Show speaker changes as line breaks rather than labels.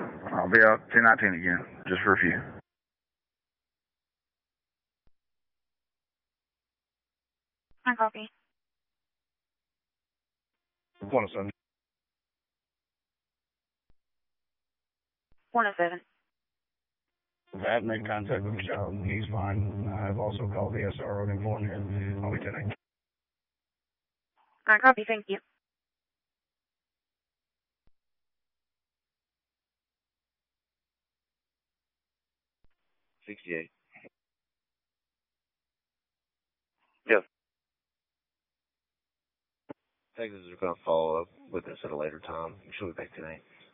I'll be out 1019 again, just for a few.
I copy.
107.
107.
That made contact with Michelle. He's fine. I've also called the SRO and informed him. I'll be 10.
I copy, thank you.
$68. Yes. Texas is going to follow up with us at a later time. She'll be back tonight.